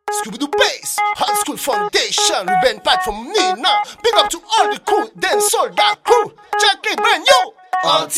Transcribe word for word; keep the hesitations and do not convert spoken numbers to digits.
Scooby-Doo bass, high school foundation. Ruben Pat from Nina. Big up to all the crew, then sold that crew. Jackie brand new.